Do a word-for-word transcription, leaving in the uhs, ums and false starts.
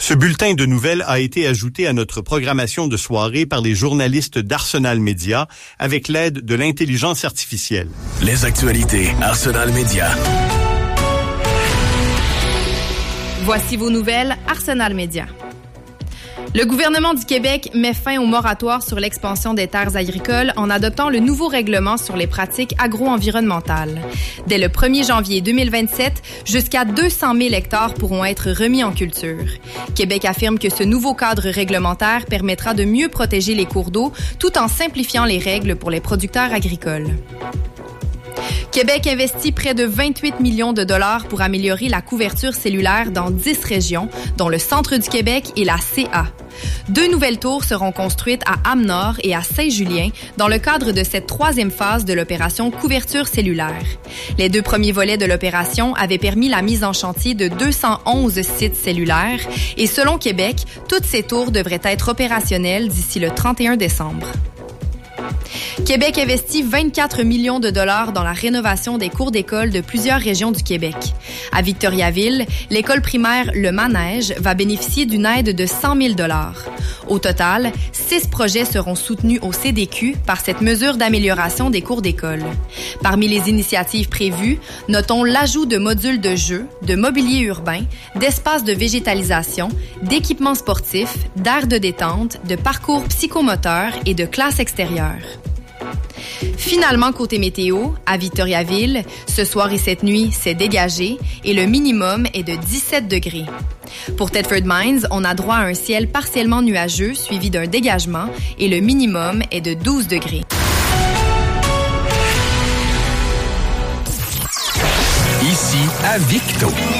Ce bulletin de nouvelles a été ajouté à notre programmation de soirée par les journalistes d'Arsenal Média avec l'aide de l'intelligence artificielle. Les actualités Arsenal Média. Voici vos nouvelles Arsenal Média. Le gouvernement du Québec met fin au moratoire sur l'expansion des terres agricoles en adoptant le nouveau règlement sur les pratiques agro-environnementales. Dès le premier janvier deux mille vingt-sept, jusqu'à deux cent mille hectares pourront être remis en culture. Québec affirme que ce nouveau cadre réglementaire permettra de mieux protéger les cours d'eau tout en simplifiant les règles pour les producteurs agricoles. Québec investit près de vingt-huit millions de dollars pour améliorer la couverture cellulaire dans dix régions, dont le centre du Québec et la C A. Deux nouvelles tours seront construites à Amenor et à Saint-Julien dans le cadre de cette troisième phase de l'opération couverture cellulaire. Les deux premiers volets de l'opération avaient permis la mise en chantier de deux cent onze sites cellulaires et selon Québec, toutes ces tours devraient être opérationnelles d'ici le trente et un décembre. Québec investit vingt-quatre millions de dollars dans la rénovation des cours d'école de plusieurs régions du Québec. À Victoriaville, l'école primaire Le Manège va bénéficier d'une aide de cent mille dollars. Au total, six projets seront soutenus au C D Q par cette mesure d'amélioration des cours d'école. Parmi les initiatives prévues, notons l'ajout de modules de jeux, de mobilier urbain, d'espaces de végétalisation, d'équipements sportifs, d'aires de détente, de parcours psychomoteurs et de classes extérieures. Finalement, côté météo, à Victoriaville, ce soir et cette nuit, c'est dégagé et le minimum est de dix-sept degrés. Pour Thetford Mines, on a droit à un ciel partiellement nuageux suivi d'un dégagement et le minimum est de douze degrés. Ici, à Victo.